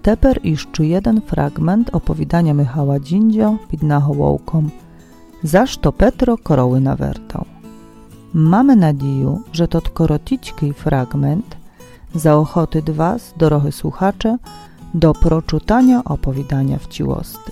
teper jeszcze jeden fragment opowiadania Michała Dzindzio pід nahołowką Zaż to Petro koroły nawertał. Mamy nadzieję, że to korotyczki fragment za ochoty was, dorohy słuchacze, do proczytania opowiadania w ciłosty.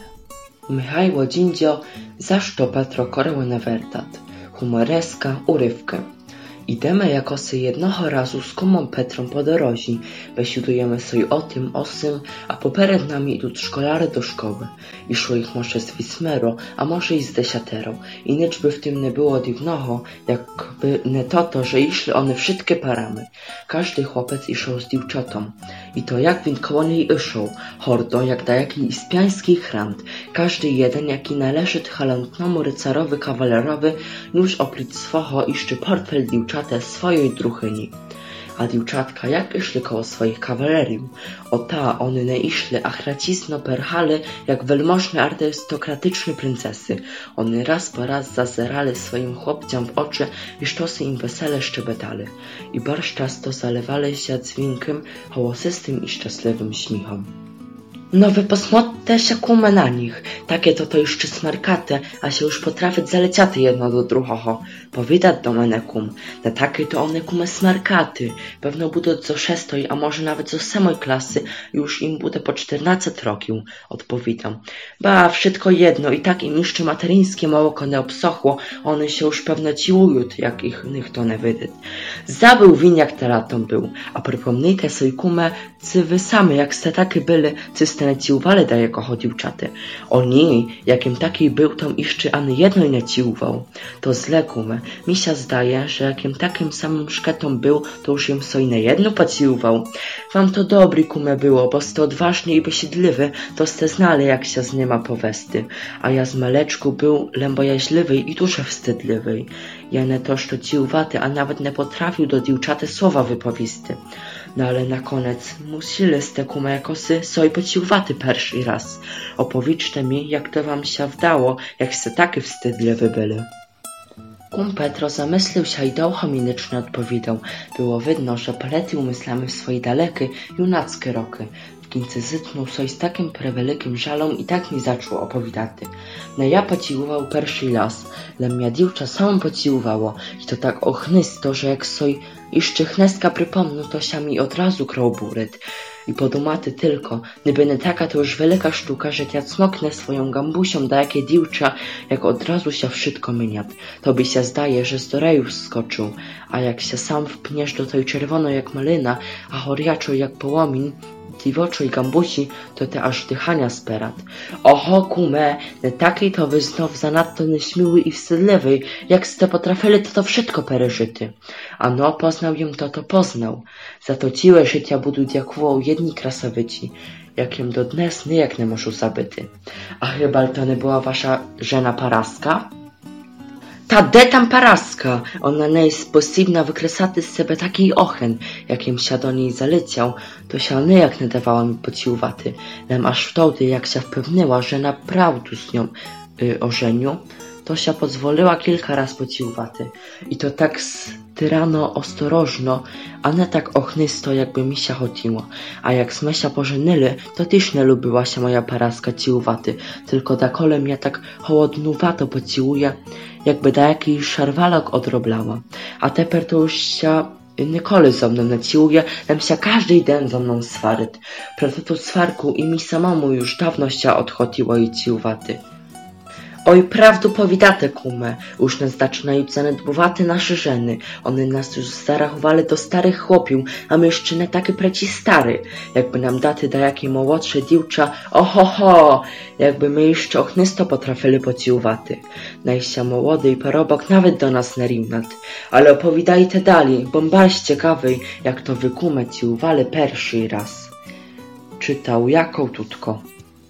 Michał Dzindzio Zaż to Petro koroły nawertat. Humoreska urywkę. Idemy jakosy jednoho razu z kumą Petrą po dorozi, besiudujemy sobie o tym, o sym, a popered nami idут szkolary do szkoły. Iszło ich może z wismero, a może i z desiatero. I nicz by w tym nie było dziwnoho, jakby nie to, że iszli one wszystkie parami. Każdy chłopiec iszał z dziewczotą. I to jak win koło niej iszał, hordo, jak da jaki ispiański chrant. Każdy jeden, jaki należy halantnemu rycarowi kawalerowi, już oprócz swoho iszczy portfel dziewczatę swojej druchyni. A dziewczatka jak iszli koło swoich kawaleriów, o ta one nie iszli, a chracisno perhali jak wielmożne arystokratyczne princesy. One raz po raz zazerali swoim chłopcom w oczy i sztosy im wesele szczebetali. I bardzo często zalewali się dźwiękiem, hołosystym i szczęśliwym śmiechom. No wy posmotte się kume na nich, takie to jeszcze smarkate, a się już potrafić zaleciaty jedno do drugiego. Powidać do mnie kum, na takie to one kume smarkaty, pewno budą co szestoj, a może nawet co samej klasy, już im bude po 14 roków, odpowiadam. Ba, wszystko jedno, i tak im jeszcze materińskie małoko nie obsochło, one się już pewno ciłują, jak ich to nie wydać. Zabył win jak te latom był, a przypomnijcie sobie kume, cy wy same jak ste takie byli, cy nie ciuwali da jego dziewczaty. Oni, jakim taki był, to jeszcze ani jedno nie ciuwał. To źle kume. Mi się zdaje, że jakim takim samym szketą był, to już im soj nie jedno pociuwał. Wam to dobry kume było, bo ste odważny i besiedliwy, to ste znali, jak się z niema powesty. A ja z maleczku był lębojaźliwy i duże wstydliwy. Ja nie toż to ciuwaty, a nawet nie potrafił do dziewczaty słowa wypowisty. No ale na koniec musili z te kume jakosy soj pociuwaty pierwszy raz. Opowiedzcie mi, jak to wam się wdało, jak se taki wstydliwy byli. Kum Petro zamyślił się i dołchominicznie odpowiedział. Było widno, że polecił myślami w swoje dalekie, junackie roky. W końcu zytnął soj z takim prewelikim żalą i tak mi zaczął opowiadaty. No ja pociłował pierwszy raz, ale mnie dziewcza samą pociłowało i to tak ochnysto, że jak soj jeszcze chnestka przypomnął, to się mi od razu krął buryt. I podumaty tylko, gdyby nie taka to już wielka sztuka, że ja cmoknę swoją gambusią da jakie dziewcza, jak od razu się wszystko mieniat. To by się zdaje, że z dorejów skoczył, a jak się sam wpniesz do tej czerwono jak malina, a choriaczo jak połomin, dziwoczo i gambusi, to te aż dychania sperat. Oho, kume, nie takiej to wy znów zanadto nieśmiły i wstydliwy, jak ste potrafili to wszystko pereżyty. A no, poznał jem to poznał. Za to ciłe życia budu dziakował jedni krasowyci, jakiem do dnes niejak nie możu zabyty. A chyba to nie była wasza żena Paraska? Ta de tam Paraska, ona nie jest sposobna wykresaty z siebie taki ochen, jakim się do niej zaleciał, to się niejak nie dawała mi pociuwaty, lem aż wtedy, jak się wpewniła, że naprawdę z nią ożenił, to się pozwoliła kilka raz pociuwaty. I to tak styrano ostrożno, a nie tak ochnysto, jakby mi się chodziło. A jak sme się pożenili, to też nie lubiła się moja Paraska ciuwaty, tylko da kole mnie tak hołodnuwato pociłuje, jakby da jakiś szarwalok odroblała. A teper to już się nikoli ze mną nie ciłuje, jem się każdy dzień ze mną swaryt. Proto to swarku i mi samemu już dawno się odchodziło i ciuwaty. Oj, prawdu powiadate, kume, już nas zaczynają zanedbuwaty nasze żeny. One nas już zarachowali do starych chłopiów, a my jeszcze nie takie preci stary. Jakby nam daty da jakie młodsze dziewcza, ohoho, jakby my jeszcze ochnysto potrafili pociuwaty. Najścia młody i parobok nawet do nas nie rimnat. Ale opowiadajcie dalej, bo bardzo ciekawy, jak to wy kume ciuwali pierwszy raz. Czytał Jakov Tutko.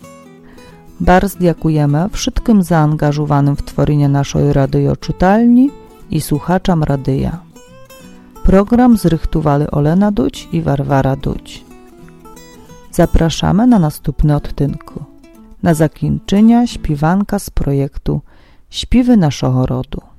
Bardzo dziękujemy wszystkim zaangażowanym w tworzenie naszej radioczytelni i słuchaczom radia. Program zrychtowali Olena Duć i Warwara Duć. Zapraszamy na następny odtynku. Na zakończenie śpiewanka z projektu Śpiewy naszego rodu.